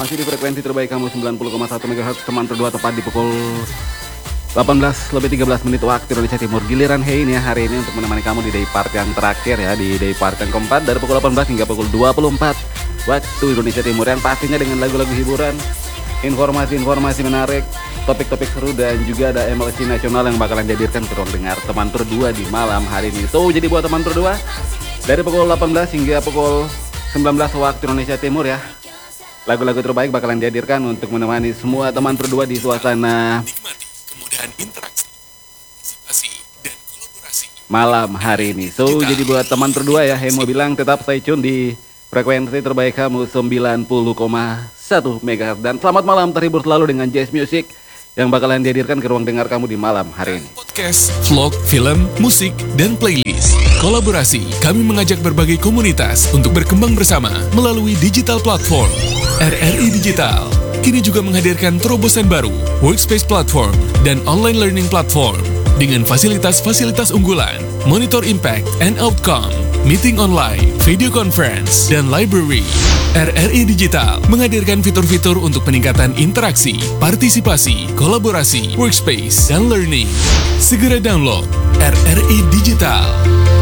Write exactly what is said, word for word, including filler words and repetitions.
Masih di frekuensi terbaik kamu sembilan puluh koma satu megahertz teman berdua, tepat di pukul delapan belas lebih tiga belas menit waktu Indonesia Timur. Giliran Hey ini ya hari ini untuk menemani kamu di day part yang terakhir ya, di day part yang keempat dari pukul delapan belas hingga pukul dua puluh empat waktu Indonesia Timur, yang pastinya dengan lagu-lagu hiburan, informasi-informasi menarik, topik-topik seru, dan juga ada M L C nasional yang bakalan dihadirkan ke ruang dengar teman berdua di malam hari ini. So jadi buat teman berdua dari pukul delapan belas hingga pukul sembilan belas waktu Indonesia Timur ya, lagu-lagu terbaik bakalan dihadirkan untuk menemani semua teman berdua di suasana Nikmati kemudahan interaksi, partisipasi, dan kolaborasi malam hari ini. So Kita. jadi buat teman berdua ya, yang mau bilang tetap stay tune di frekuensi terbaik kamu sembilan puluh koma satu megahertz, dan selamat malam, terhibur selalu dengan jazz music yang bakalan dihadirkan ke ruang dengar kamu di malam hari ini. podcast, vlog, film, musik, dan playlist. Kolaborasi, kami mengajak berbagai komunitas untuk berkembang bersama melalui digital platform. R R I Digital kini juga menghadirkan terobosan baru, workspace platform, dan online learning platform dengan fasilitas-fasilitas unggulan, monitor impact and outcome, meeting online, video conference, dan library. R R I Digital menghadirkan fitur-fitur untuk peningkatan interaksi, partisipasi, kolaborasi, workspace, dan learning. Segera download R R I Digital.